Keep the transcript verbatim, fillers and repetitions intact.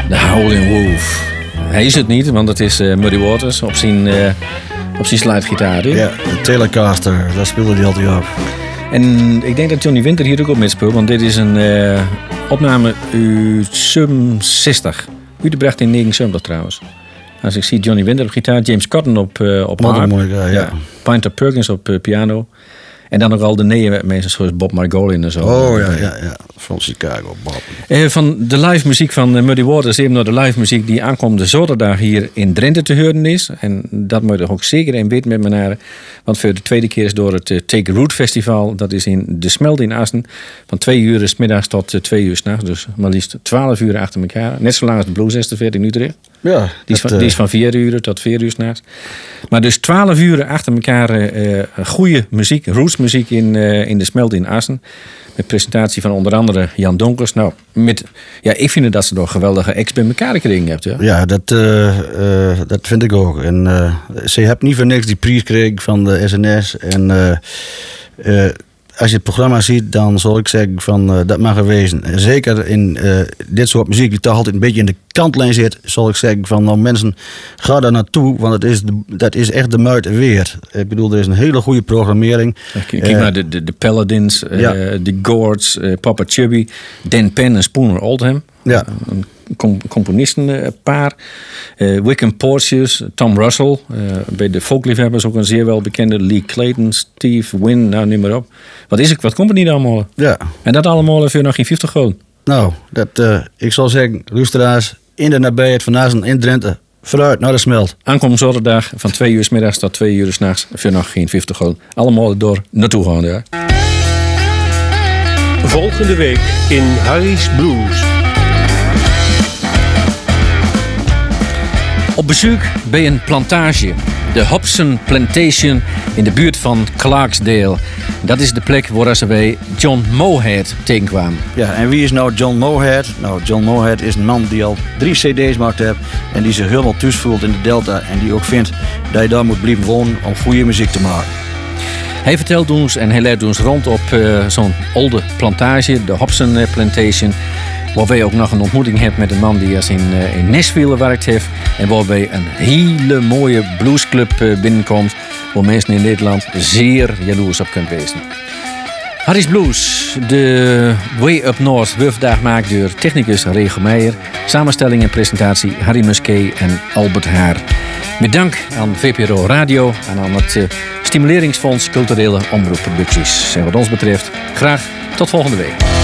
de Howlin' Wolf. Hij is het niet, want het is uh, Muddy Waters op zijn, uh, op zijn slidegitaar. Ja, de Telecaster, daar speelde hij altijd op. En ik denk dat Johnny Winter hier ook op met speelt, want dit is een uh, opname uit zesenzestig. Uitgebracht in negenenzeventig trouwens. Als ik zie Johnny Winter op gitaar, James Cotton op, uh, op harp, mooi, ja, ja. Pinter Perkins op uh, piano. En dan nog al de nee-mensen zoals Bob Margolin en zo. Oh ja, ja, ja. Van Chicago, Bob. Uh, van de live muziek van uh, Muddy Waters, even naar de live muziek die aankomende zaterdag hier in Drenthe te horen is. En dat moet je ook zeker een weten met me naar. Want voor de tweede keer is door het uh, Take Root Festival. Dat is in De Smelt in Assen. Van twee uur 's middags tot uh, twee uur 's nachts. Dus maar liefst twaalf uur achter elkaar. Net zo lang als de Blues Festival in Utrecht. Ja, die, is dat, van, die is van vier uur tot vier uur 's nachts. Maar dus twaalf uur achter elkaar uh, goede muziek, rootsmuziek in, uh, in De Smelt in Assen. Met presentatie van onder andere Jan Donkers. Nou, met, ja, ik vind dat ze nog geweldige ex bij elkaar gekregen hebben. Ja, ja dat, uh, uh, dat vind ik ook. En uh, ze hebben niet voor niks die prijs gekregen van de S N S. En uh, uh, als je het programma ziet, dan zal ik zeggen van uh, dat mag er wezen. En zeker in uh, dit soort muziek die toch altijd een beetje in de kantlijn zit, zal ik zeggen van nou mensen, ga daar naartoe, want het is de, dat is echt de moeite weer. Ik bedoel, er is een hele goede programmering. Kijk uh, naar de, de, de Paladins, uh, ja. de Gourds, uh, Papa Chubby, Dan Penn en Spooner Oldham. Ja. Een com- componistenpaar. Uh, Wickham Porteous, Tom Russell. Uh, bij de folkliefhebbers ook een zeer wel bekende Lee Clayton, Steve Wynn, nou noem maar op. Wat is het? Wat komt er niet allemaal? Ja. En dat allemaal voor nog geen vijftig gewoon. Nou, dat, uh, ik zal zeggen, luisteraars, in de nabijheid van Assen in Drenthe, vooruit naar De Smelt. Aankomende zaterdag van twee uur 's middags tot twee uur 's nachts voor nog geen vijftig gewoon. Allemaal door naartoe gaan, ja. Volgende week in Harry's Blues. Op bezoek bij een plantage, de Hobson Plantation in de buurt van Clarksdale. Dat is de plek waar ze bij John Moorhead tegenkwamen. Ja, en wie is nou John Moorhead? Nou, John Moorhead is een man die al drie cd's gemaakt heeft en die zich helemaal thuis voelt in de Delta en die ook vindt dat je daar moet blijven wonen om goede muziek te maken. Hij vertelt ons en hij leidt ons rond op uh, zo'n oude plantage, de Hobson Plantation. Waarbij je ook nog een ontmoeting hebt met een man die als in, uh, in Nashville gewerkt heeft. En waarbij een hele mooie bluesclub uh, binnenkomt. Waar mensen in Nederland zeer jaloers op kunnen wezen. Harry's Blues, de Way Up North, wordt vandaag gemaakt door technicus Rego Meijer. Samenstelling en presentatie Harry Musquet en Albert Haar. Met dank aan V P R O Radio en aan het uh, Stimuleringsfonds Culturele Omroepproducties. En wat ons betreft, graag tot volgende week.